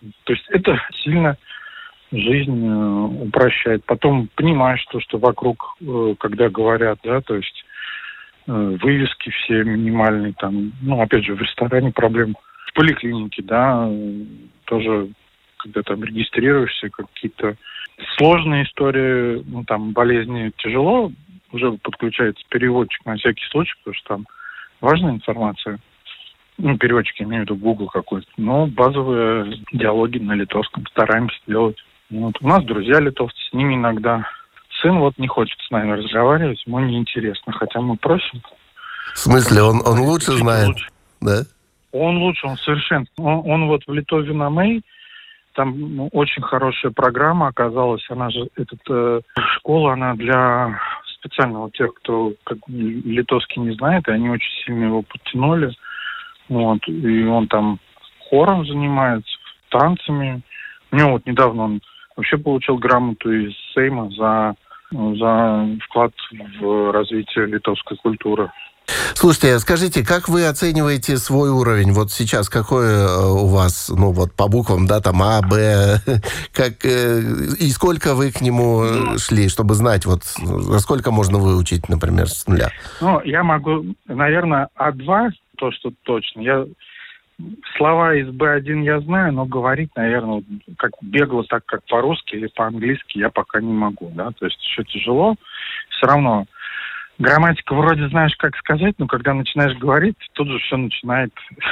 То есть это сильно жизнь упрощает. Потом понимаешь то, что вокруг, когда говорят, да, то есть вывески все минимальные, там, ну, опять же, в ресторане проблем. В поликлинике, да, тоже, когда там регистрируешься, какие-то сложные истории, ну, там, болезни тяжело, уже подключается переводчик на всякий случай, потому что там важная информация. Ну, переводчик, я имею в виду Google какой-то. Но базовые диалоги на литовском стараемся делать. Вот. У нас друзья литовцы, с ними иногда. Сын вот не хочет с нами разговаривать, ему неинтересно, хотя мы просим. В смысле, он лучше знает? Лучше. Да? Он лучше, он совершенно. Он вот в Литове на Мэй, там очень хорошая программа оказалась. Она же, школа, она для специально вот тех, кто литовский не знает, и они очень сильно его подтянули. Вот, и он там хором занимается, танцами. У него вот недавно он вообще получил грамоту из Сейма за вклад в развитие литовской культуры. Слушайте, скажите, как вы оцениваете свой уровень? Вот сейчас какой у вас, ну вот по буквам, да, там А, Б, и сколько вы к нему шли, чтобы знать, вот сколько можно выучить, например, с нуля? Ну, я могу, наверное, А2, то, что точно. Слова из Б1 я знаю, но говорить, наверное, как бегло, так как по-русски или по-английски я пока не могу, да, то есть еще тяжело. Все равно грамматика вроде знаешь, как сказать, но когда начинаешь говорить, тут же все начинает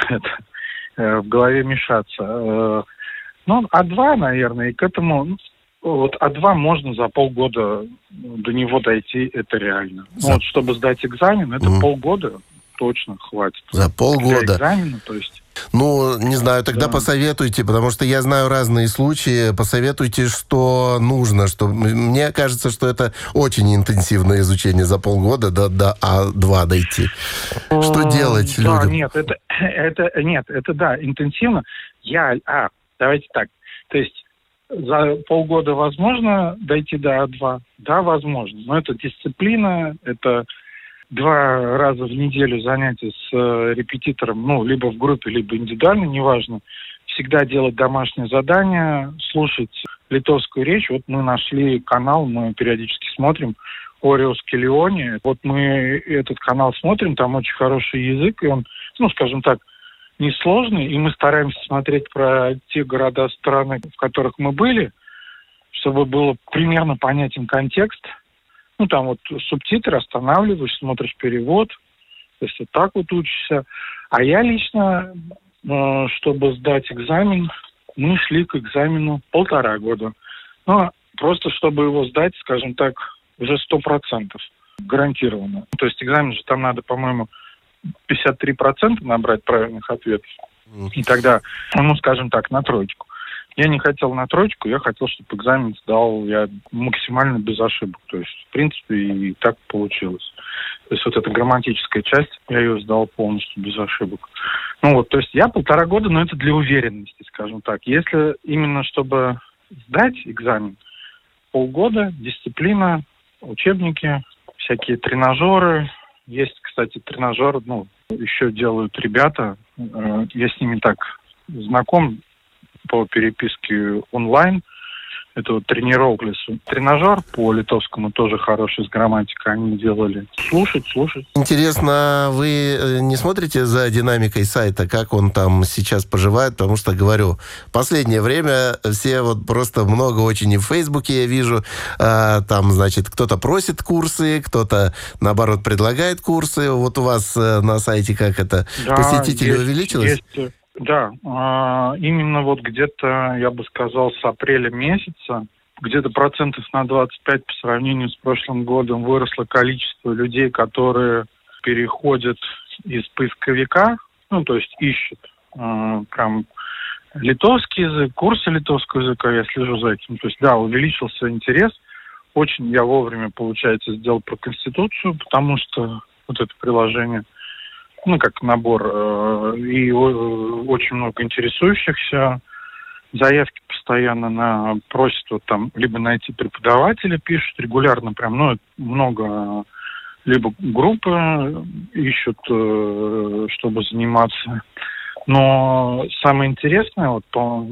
в голове мешаться. Ну, А2, наверное, и к этому... Вот А2 можно за полгода до него дойти, это реально. Ну, вот, чтобы сдать экзамен, это полгода точно хватит. За полгода? Для экзамена, то есть... Ну, не знаю, тогда посоветуйте, потому что я знаю разные случаи. Посоветуйте, что нужно. Что... Мне кажется, что это очень интенсивное изучение за полгода до А2 дойти. Что делать людям? Нет, это да, интенсивно. Давайте так. То есть за полгода возможно дойти до А2? Да, возможно. Но это дисциплина, это 2 раза в неделю занятия с репетитором, ну, либо в группе, либо индивидуально, неважно. Всегда делать домашнее задание, слушать литовскую речь. Вот мы нашли канал, мы периодически смотрим, Ориус Келиони. Вот мы этот канал смотрим, там очень хороший язык, и он, ну, скажем так, несложный, и мы стараемся смотреть про те города, страны, в которых мы были, чтобы было примерно понятен контекст. Ну, там вот субтитры, останавливаешь, смотришь перевод, то есть вот так вот учишься. А я лично, чтобы сдать экзамен, мы шли к экзамену 1,5 года. Ну, просто чтобы его сдать, скажем так, уже 100%, гарантированно. То есть экзамен же там надо, по-моему, 53% набрать правильных ответов. И тогда, ну, скажем так, на 3. Я не хотел на 3, я хотел, чтобы экзамен сдал я максимально без ошибок. То есть, в принципе, и так получилось. То есть вот эта грамматическая часть, я ее сдал полностью без ошибок. Ну вот, то есть я 1,5 года, но это для уверенности, скажем так. Если именно чтобы сдать экзамен, полгода, дисциплина, учебники, всякие тренажеры. Есть, кстати, тренажеры, ну, еще делают ребята. Я с ними так знаком по переписке онлайн. Это вот тренажер по литовскому тоже хороший, с грамматикой они делали. Слушать. Интересно, вы не смотрите за динамикой сайта, как он там сейчас поживает? Потому что, говорю, в последнее время все вот просто много очень и в Фейсбуке я вижу. Там, значит, кто-то просит курсы, кто-то, наоборот, предлагает курсы. Вот у вас на сайте как это? Да, посетители увеличилось? Есть. Да, именно вот где-то, я бы сказал, с апреля месяца, где-то процентов на 25 по сравнению с прошлым годом выросло количество людей, которые переходят из поисковика, ну, то есть ищут прям литовский язык, курсы литовского языка, я слежу за этим. То есть, да, увеличился интерес. Очень я вовремя, получается, сделал про Конституцию, потому что вот это приложение, ну, как набор, и очень много интересующихся, заявки постоянно просят вот там либо найти преподавателя, пишут регулярно, прям, ну, много, либо группы ищут, чтобы заниматься. Но самое интересное, вот